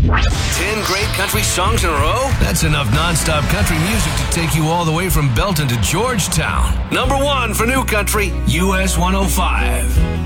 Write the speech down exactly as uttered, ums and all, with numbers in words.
Ten great country songs in a row? That's enough non-stop country music to take you all the way from Belton to Georgetown. Number one for new country, U S one oh five.